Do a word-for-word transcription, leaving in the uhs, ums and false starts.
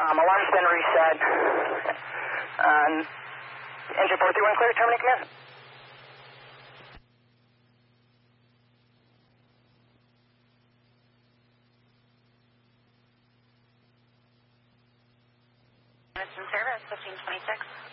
Um, alarm's been reset. Um, engine four three one clear, terminate command. Minutes in service, fifteen twenty-six.